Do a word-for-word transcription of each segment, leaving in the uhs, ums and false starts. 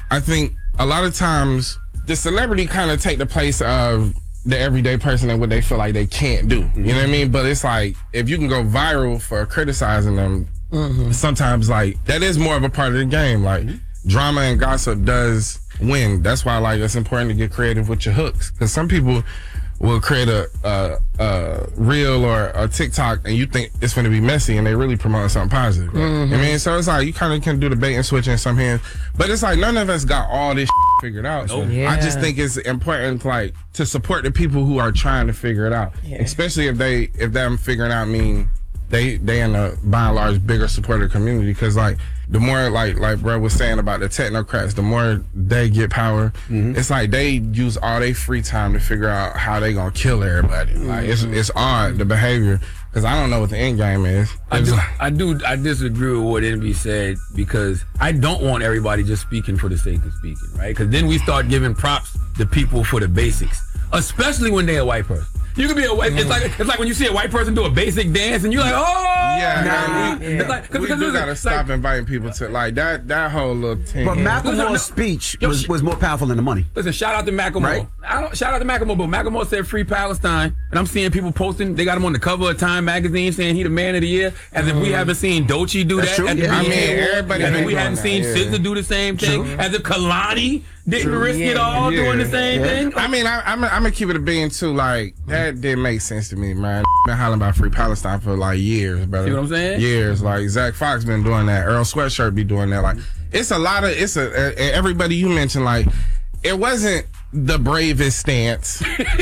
I think a lot of times the celebrity kind of take the place of the everyday person and what they feel like they can't do. You know what I mean? But it's like, if you can go viral for criticizing them, mm-hmm. sometimes like that is more of a part of the game. Like mm-hmm. drama and gossip does win. That's why like it's important to get creative with your hooks. Because some people will create a, a, a reel or a TikTok and you think it's going to be messy and they really promote something positive. Right? Mm-hmm. I mean, so it's like you kind of can do the bait and switch in some hands, but it's like none of us got all this figured out. So yeah. I just think it's important like to support the people who are trying to figure it out, yeah. especially if they if them figuring out mean they they in a by and large bigger supporter community. Because like the more like like bro was saying about the technocrats, the more they get power, mm-hmm. it's like they use all their free time to figure out how they gonna kill everybody. Mm-hmm. Like it's it's odd, the behavior, because I don't know what the end game is. I do, I do I disagree with what Envy said, because I don't want everybody just speaking for the sake of speaking, right? Because then we start giving props to people for the basics, especially when they're a white person. You could be a white. Mm-hmm. It's like it's like when you see a white person do a basic dance, and you're like, oh, yeah. Nah. We, yeah. It's like, we do gotta stop like, inviting people to like that. That whole little thing. But Macklemore's speech yo, was, was more powerful than the money. Listen, shout out to Macklemore. Right? I don't shout out to Macklemore, but Macklemore said "Free Palestine," and I'm seeing people posting. They got him on the cover of Time magazine saying he the man of the year, as mm-hmm. if we haven't seen Doechii do That's that. True. At the yeah. I mean, everybody. As if we hadn't that, seen yeah. S Z A do the same thing. True. As if Kalani didn't True. risk yeah. it all yeah. doing the same yeah. thing. I mean, I, I'm I'm gonna keep it a being too. Like that didn't make sense to me, man. Been hollering about Free Palestine for like years, brother. See what I'm saying? Years. Like Zach Fox been doing that. Earl Sweatshirt be doing that. Like it's a lot of it's a, a everybody you mentioned. Like it wasn't the bravest stance,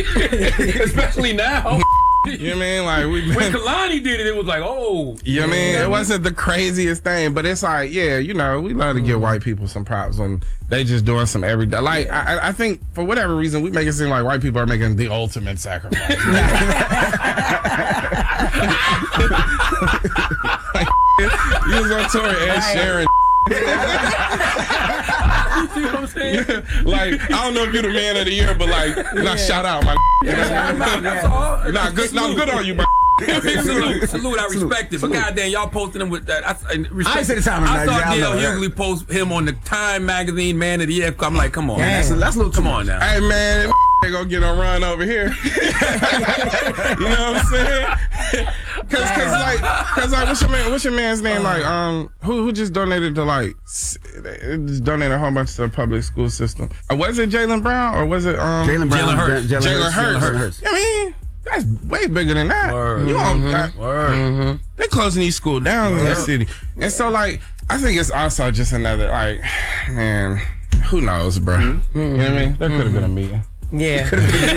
especially now. You know what I mean? Like we been, when Kalani did it, it was like, oh. You know what I mean? It wasn't the craziest thing, but it's like, yeah, you know, we love to give white people some props when they just doing some everyday. Like, I, I think for whatever reason, we make it seem like white people are making the ultimate sacrifice. Like, you was on tour, Ed Sheeran. You see what I'm saying? Yeah, like, I don't know if you're the man of the year, but like, yeah. nah, shout out, my. Yeah, that's all. Nah, good, nah, good on you, bro. salute, salute, I respect it. But goddamn, y'all posting him with that. I, I, respect I ain't said the time. I saw yeah, Dale Hughley post him on the Time magazine man of the year. I'm like, come on, yeah, man. That's, a, that's a little come on now. Hey man, they gonna get a run over here. You know what I'm saying? Cause, cause like, cause like, what's your man? What's your man's name? Like, um, who who just donated to like, just donated a whole bunch to the public school system? Uh, was it Jalen Brown or was it um Jalen Brown? Jalen Hurts. Jalen Hurts. Hurts. I mean, that's way bigger than that. Word. You mm-hmm. that, Word. Mm-hmm. They're closing these schools down Word. in that city, and so like, I think it's also just another like, man, who knows, bro? Mm-hmm. You know what I mean? There could have been a meeting. Yeah.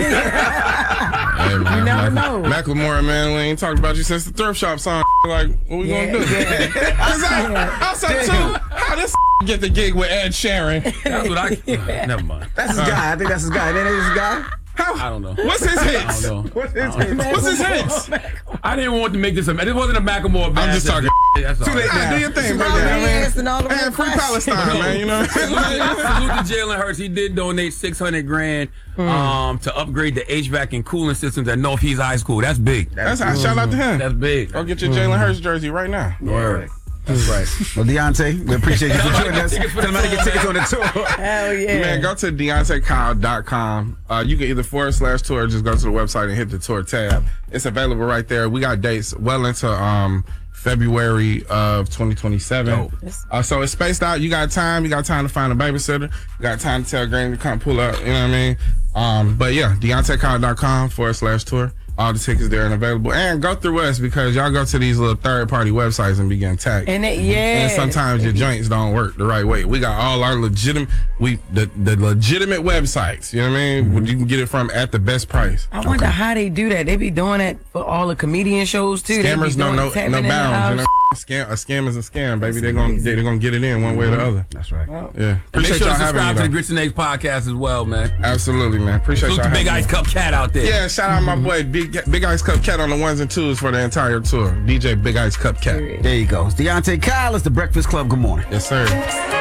Hey, man, you never Mac- know. Macklemore, man, we ain't talked about you since the thrift shop song. Like, what we yeah, gonna do? Yeah. Cause I, also too, how this get the gig with Ed Sheeran? That's what I. Yeah. Never mind. That's his uh, guy. I think that's his guy. That is his guy. How? I don't know. What's his hits? I don't know. What's his hits? What's his hits? I didn't want to make this a. This wasn't a Macklemore band. I'm just talking. That's all. Too late now. Do your thing, bro. Man, man, Free Palestine, man. You know. Salute to Jalen Hurts. He did donate six hundred grand um, to upgrade the H V A C and cooling systems at Northeast High School. That's big. That's how. Shout out to him. That's big. Go get your Jalen Hurts jersey right now. Word. That's right. Well, Deontay, we appreciate you for joining us. Tell them how to get tickets on the tour. Hell yeah. Man, go to Deontay Kyle dot com. Uh, you can either forward slash tour or just go to the website and hit the tour tab. It's available right there. We got dates well into um, February of twenty twenty-seven. Uh, so it's spaced out. You got time. You got time to find a babysitter. You got time to tell Granny to come pull up. You know what I mean? Um, but yeah, Deontay Kyle dot com forward slash tour. All the tickets there and available. And go through us because y'all go to these little third-party websites and begin tagging. And it, yeah. And sometimes your joints don't work the right way. We got all our legitimate, we the, the legitimate websites. You know what I mean? Mm-hmm. You can get it from at the best price. I wonder okay. how they do that. They be doing that for all the comedian shows too. Scammers know no no bounds. You know? Scam, a scam is a scam, baby. They're gonna they, they're gonna get it in one way or the other. That's right. Well, yeah. And make sure to subscribe to the me, Grits and Eggs podcast as well, man. Absolutely, man. Appreciate Salute y'all. to Big Ice Cup Cat out there. Yeah, shout out my boy Big Big Ice Cup Cat on the ones and twos for the entire tour. D J Big Ice Cup Cat. There you go. It's Deontay Kyle. It's the Breakfast Club. Good morning. Yes, sir.